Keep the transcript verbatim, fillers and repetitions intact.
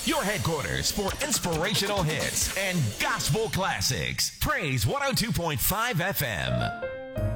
Your headquarters for inspirational hits and gospel classics. Praise one oh two point five F M.